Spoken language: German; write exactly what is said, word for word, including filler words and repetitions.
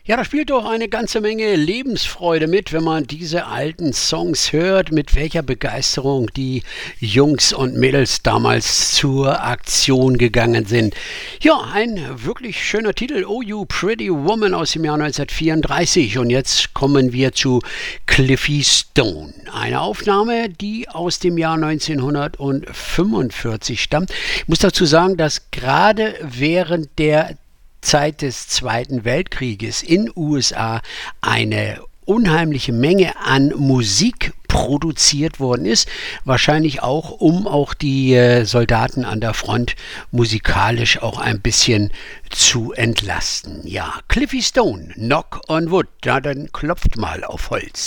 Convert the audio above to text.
Ja, da spielt doch eine ganze Menge Lebensfreude mit, wenn man diese alten Songs hört, mit welcher Begeisterung die Jungs und Mädels damals zur Aktion gegangen sind. Ja, ein wirklich schöner Titel, Oh You Pretty Woman aus dem Jahr neunzehnhundertvierunddreißig. Und jetzt kommen wir zu Cliffy Stone. Eine Aufnahme, die aus dem Jahr neunzehnhundertfünfundvierzig stammt. Ich muss dazu sagen, dass gerade während der Zeit des Zweiten Weltkrieges in U S A eine unheimliche Menge an Musik produziert worden ist, wahrscheinlich auch, um auch die äh, Soldaten an der Front musikalisch auch ein bisschen zu entlasten. Ja, Cliffy Stone, Knock on Wood, ja, dann klopft mal auf Holz.